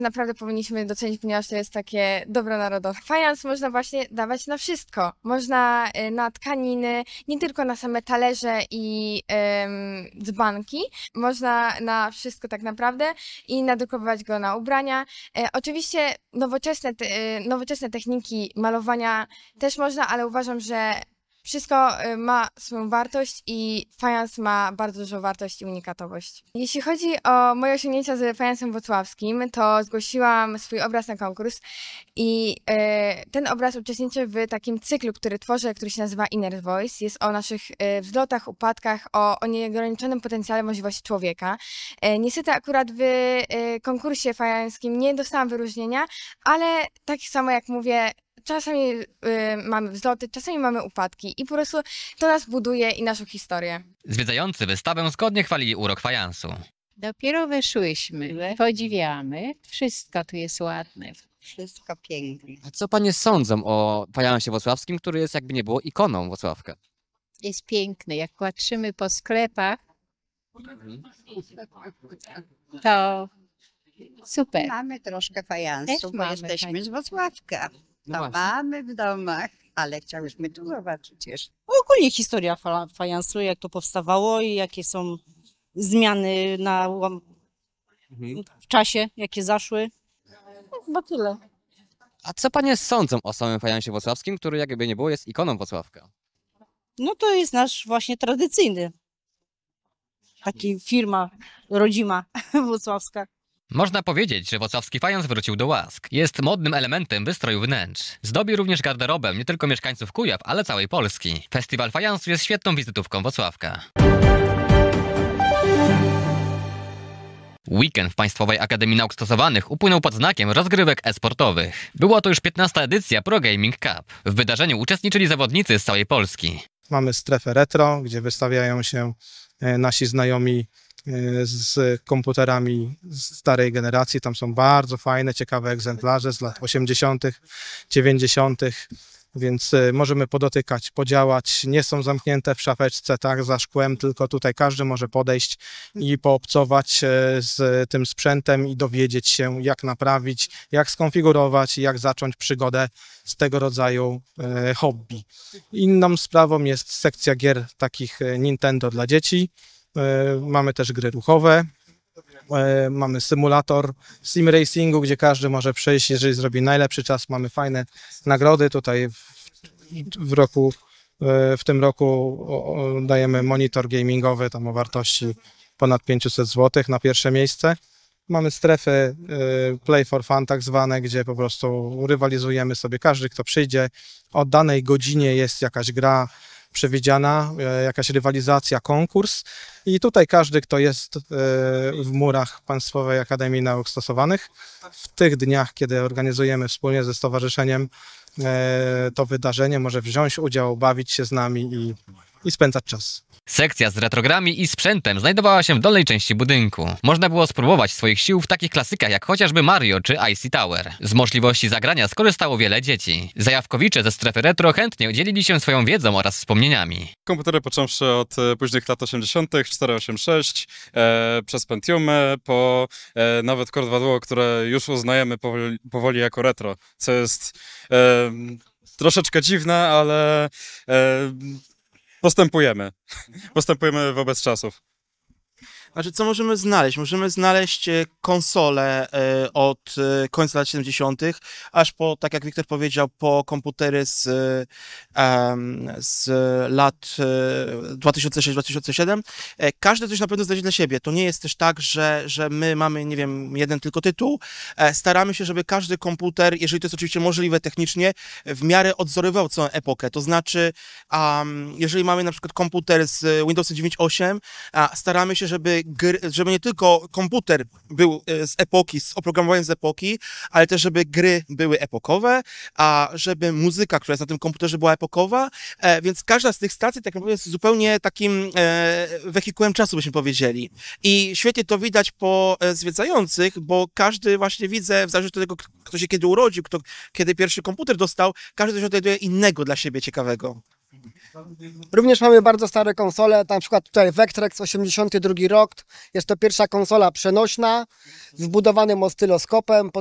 Naprawdę powinniśmy docenić, ponieważ to jest takie dobro narodowe. Fajans można właśnie dawać na wszystko. Można na tkaniny, nie tylko na same talerze i dzbanki. Można na wszystko tak naprawdę i nadrukować go na ubrania. Oczywiście nowoczesne techniki malowania też można, ale uważam, że wszystko ma swoją wartość i fajans ma bardzo dużą wartość i unikatowość. Jeśli chodzi o moje osiągnięcia z fajansem wrocławskim, to zgłosiłam swój obraz na konkurs i ten obraz uczestniczy w takim cyklu, który tworzę, który się nazywa Inner Voice. Jest o naszych wzlotach, upadkach, o nieograniczonym potencjale możliwości człowieka. Niestety akurat w konkursie fajanskim nie dostałam wyróżnienia, ale tak samo jak mówię, czasami mamy wzloty, czasami mamy upadki i po prostu to nas buduje i naszą historię. Zwiedzający wystawę zgodnie chwalili urok fajansu. Dopiero weszłyśmy, podziwiamy, wszystko tu jest ładne. Wszystko pięknie. A co panie sądzą o fajansie wrocławskim, który jest jakby nie było ikoną Wrocławka? Jest piękny, jak patrzymy po sklepach, to super. Mamy troszkę fajansu, Też bo mamy jesteśmy z Wrocławka. No To właśnie. mamy w domach, ale chciałyśmy tu zobaczyć jeszcze. Ogólnie historia fajansu, jak to powstawało i jakie są zmiany w czasie, jakie zaszły. No, chyba tyle. A co panie sądzą o samym fajansie wrocławskim, który jakby nie było jest ikoną Wrocławka? No to jest nasz właśnie tradycyjny. Taki firma rodzima wrocławska. Można powiedzieć, że wrocławski fajans wrócił do łask. Jest modnym elementem wystroju wnętrz. Zdobi również garderobę nie tylko mieszkańców Kujaw, ale całej Polski. Festiwal fajansu jest świetną wizytówką Wrocławka. Weekend w Państwowej Akademii Nauk Stosowanych upłynął pod znakiem rozgrywek e-sportowych. Była to już 15. edycja Pro Gaming Cup. W wydarzeniu uczestniczyli zawodnicy z całej Polski. Mamy strefę retro, gdzie wystawiają się nasi znajomi z komputerami z starej generacji. Tam są bardzo fajne, ciekawe egzemplarze z lat 80., 90., więc możemy podotykać, podziałać. Nie są zamknięte w szafeczce, tak, za szkłem, tylko tutaj każdy może podejść i poobcować z tym sprzętem i dowiedzieć się, jak naprawić, jak skonfigurować i jak zacząć przygodę z tego rodzaju hobby. Inną sprawą jest sekcja gier takich Nintendo dla dzieci. Mamy też gry ruchowe, mamy symulator sim racingu, gdzie każdy może przejść, jeżeli zrobi najlepszy czas. Mamy fajne nagrody. Tutaj w tym roku dajemy monitor gamingowy tam o wartości ponad 500 zł na pierwsze miejsce. Mamy strefy Play for Fun tak zwane, gdzie po prostu rywalizujemy sobie. Każdy, kto przyjdzie, o danej godzinie jest jakaś gra przewidziana, jakaś rywalizacja, konkurs i tutaj każdy, kto jest w murach Państwowej Akademii Nauk Stosowanych, w tych dniach, kiedy organizujemy wspólnie ze stowarzyszeniem to wydarzenie, może wziąć udział, bawić się z nami i spędzać czas. Sekcja z retrogrami i sprzętem znajdowała się w dolnej części budynku. Można było spróbować swoich sił w takich klasykach jak chociażby Mario czy Icy Tower. Z możliwości zagrania skorzystało wiele dzieci. Zajawkowicze ze strefy retro chętnie dzielili się swoją wiedzą oraz wspomnieniami. Komputery począwszy od późnych lat 80., 486, przez Pentiumy, po nawet Core 2 Duo, które już uznajemy powoli jako retro, co jest troszeczkę dziwne, ale postępujemy. Postępujemy wobec czasów. Znaczy, co możemy znaleźć? Możemy znaleźć konsole od końca lat 70., aż po, tak jak Wiktor powiedział, po komputery z lat 2006-2007. Każdy coś na pewno znajdzie dla siebie. To nie jest też tak, że my mamy, nie wiem, jeden tylko tytuł. Staramy się, żeby każdy komputer, jeżeli to jest oczywiście możliwe technicznie, w miarę odzorował całą epokę. To znaczy, jeżeli mamy na przykład komputer z Windowsem 9.8, staramy się, żeby nie tylko komputer był z epoki, z oprogramowaniem z epoki, ale też żeby gry były epokowe, a żeby muzyka, która jest na tym komputerze, była epokowa, więc każda z tych stacji tak naprawdę jest zupełnie takim wehikułem czasu, byśmy powiedzieli. I świetnie to widać po zwiedzających, bo każdy właśnie widzę, w zależności od tego, kto się kiedy urodził, kto kiedy pierwszy komputer dostał, każdy coś odnajduje innego dla siebie ciekawego. Również mamy bardzo stare konsole, na przykład tutaj Vectrex 82 rok. Jest to pierwsza konsola przenośna z wbudowanym oscyloskopem.